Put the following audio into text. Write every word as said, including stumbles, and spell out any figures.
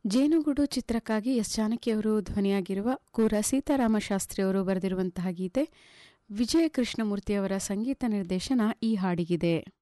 ಜೇನುಗೂಡು ಚಿತ್ರಕ್ಕಾಗಿ ಎಸ್ ಜಾನಕಿಯವರು ಧ್ವನಿಯಾಗಿರುವ ಕೂರ ಸೀತಾರಾಮ ಶಾಸ್ತ್ರಿಯವರು ಬರೆದಿರುವಂತಹ ಗೀತೆ, ವಿಜಯ ಕೃಷ್ಣಮೂರ್ತಿಯವರ ಸಂಗೀತ ನಿರ್ದೇಶನ ಈ ಹಾಡಿಗಿದೆ.